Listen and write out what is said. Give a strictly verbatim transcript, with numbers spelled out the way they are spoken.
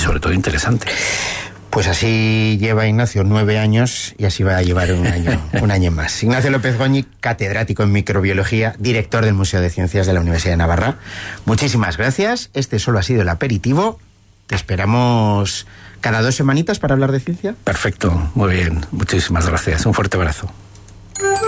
sobre todo interesante. Pues así lleva Ignacio nueve años y así va a llevar un año, un año más. Ignacio López Goñi, catedrático en microbiología, director del Museo de Ciencias de la Universidad de Navarra. Muchísimas gracias. Este solo ha sido el aperitivo. Te esperamos cada dos semanitas para hablar de ciencia. Perfecto, muy bien. Muchísimas gracias. Un fuerte abrazo.